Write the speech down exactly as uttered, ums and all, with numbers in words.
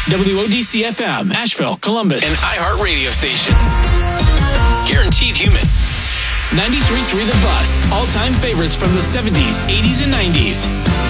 W O D C F M, Asheville, Columbus. An iHeart radio station. Guaranteed human. ninety-three point three The Bus. All-time favorites from the seventies, eighties, and nineties.